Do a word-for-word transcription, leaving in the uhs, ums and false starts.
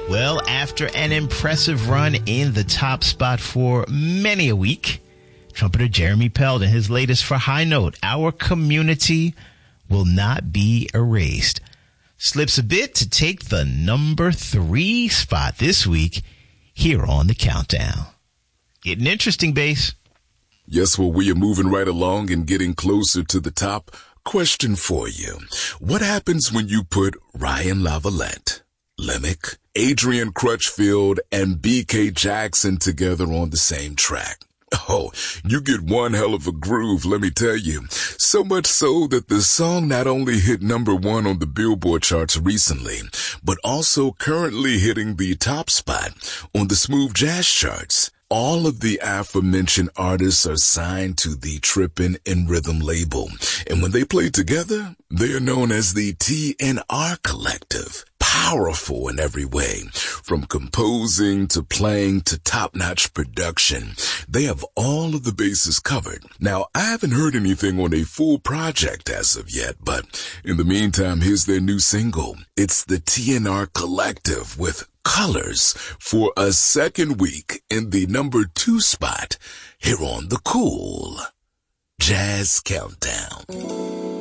Well, after an impressive run in the top spot for many a week, trumpeter Jeremy Peld and his latest for High Note, Our Community Will Not Be Erased, slips a bit to take the number three spot this week here on the Countdown. Getting interesting, Bass. Yes, well, we are moving right along and getting closer to the top. Question for you. What happens when you put Ryan Lavalette, Lemick, Adrian Crutchfield, and B K Jackson together on the same track? Oh, you get one hell of a groove, let me tell you. So much so that the song not only hit number one on the Billboard charts recently, but also currently hitting the top spot on the Smooth Jazz charts. All of the aforementioned artists are signed to the Trippin' in Rhythm label, and when they play together, they are known as the T N R Collective. Powerful in every way, from composing to playing to top-notch production. They have all of the bases covered. Now, I haven't heard anything on a full project as of yet, but in the meantime, here's their new single. It's the T N R Collective with Colors for a second week in the number two spot here on the Cool Jazz Countdown.